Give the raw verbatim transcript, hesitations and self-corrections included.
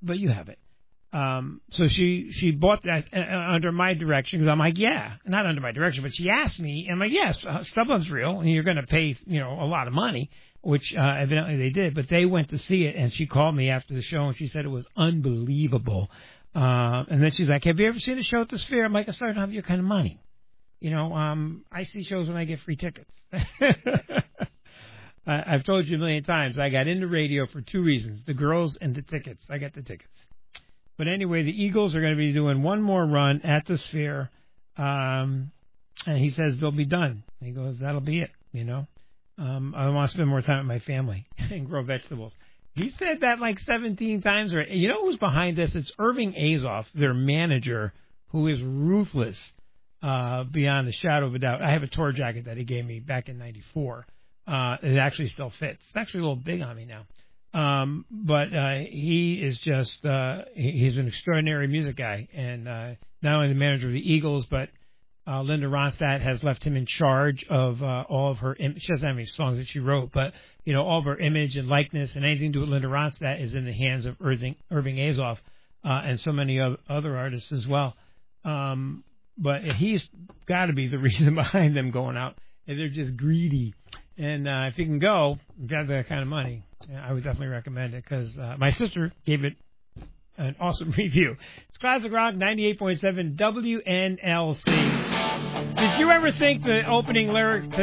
but you have it. Um, so she she bought that uh, under my direction because I'm like, yeah, not under my direction, but she asked me, and I'm like, yes, uh, StubHub's real, and you're going to pay, you know, a lot of money, which uh, evidently they did. But they went to see it, and she called me after the show, and she said it was unbelievable. Uh, and then she's like, have you ever seen a show at the Sphere? I'm like, I started to have your kind of money. You know, um, I see shows when I get free tickets. I, I've told you a million times, I got into radio for two reasons, the girls and the tickets. I got the tickets. But anyway, the Eagles are going to be doing one more run at the Sphere, um, and he says they'll be done. He goes, that'll be it, you know. Um, I want to spend more time with my family and grow vegetables. He said that like seventeen times. Or you know who's behind this? It's Irving Azoff, their manager, who is ruthless uh, beyond a shadow of a doubt. I have a tour jacket that he gave me back in ninety-four. Uh, it actually still fits. It's actually a little big on me now. Um, but, uh, he is just, uh, he, he's an extraordinary music guy, and, uh, not only the manager of the Eagles, but, uh, Linda Ronstadt has left him in charge of, uh, all of her, im- she doesn't have any songs that she wrote, but, you know, all of her image and likeness and anything to do with Linda Ronstadt is in the hands of Irving, Irving Azoff, uh, and so many other artists as well. Um, but he's got to be the reason behind them going out, and they're just greedy. And uh, if you can go, if you have that kind of money, I would definitely recommend it because uh, my sister gave it an awesome review. It's Classic Rock ninety-eight point seven W N L C. Did you ever think the opening lyric